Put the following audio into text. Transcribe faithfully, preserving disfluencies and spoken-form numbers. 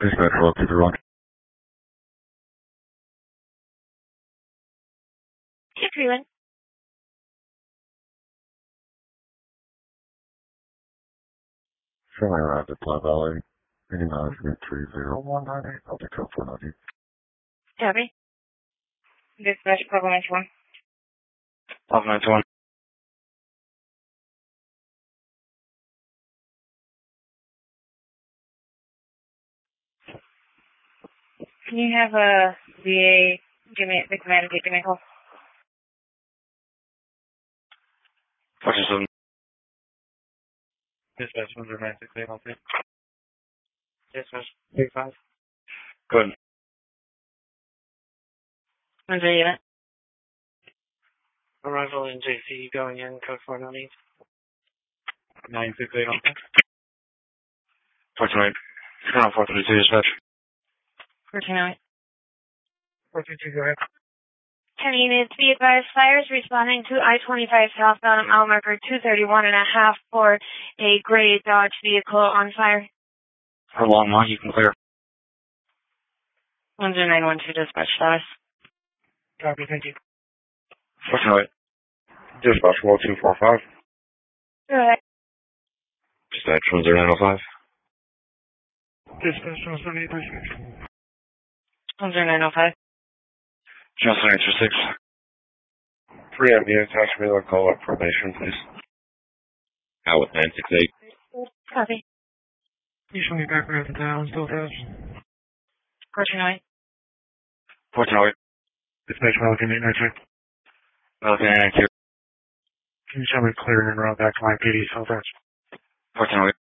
Dispatch, roll to the rock. Keep Freeland. Semi arrived at Plow Valley. Any management three zero one nine eight. I'll take up four ninety. Copy. Dispatch, Plow ninety-one. Plow ninety-one. Can you have a V A give me the command and give me a call? forty-seven. Dispatch one zero nine six eight one three. Dispatch three five. Good. When's the unit? Arrival in J C going in, code four ninety. nine six eight one three. four twenty-eight. Colonel four thirty-two, dispatch. fourteen oh eight. four thirty-two, go ahead. ten units, be advised, fires responding to I twenty-five southbound mile marker two thirty-one and a half for a gray Dodge vehicle on fire. For long long, you can clear. one zero nine one two dispatch status. Copy, thank you. four twenty-eight. Dispatch roll two four five. Go ahead. Dispatch one zero nine oh five. Dispatch one seven eight three six. one zero nine oh five. Channel seven eight two six. three M units, ask me to call up formation, please. Out with nine six eight. Copy. You show me back around the dial and still attached. fourteen oh eight. fourteen oh eight. Dispatch Pelican eight nine two. Pelican eight nine two. Can you show me clearing and route back to my P D, still attached? fourteen oh eight.